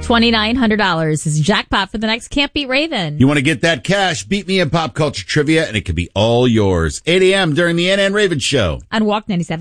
$2,900 is jackpot for the next Can't Beat Raven. You want to get that cash? Beat me in pop culture trivia, and it could be all yours. 8 a.m. during the NN Raven Show. On Walk 97.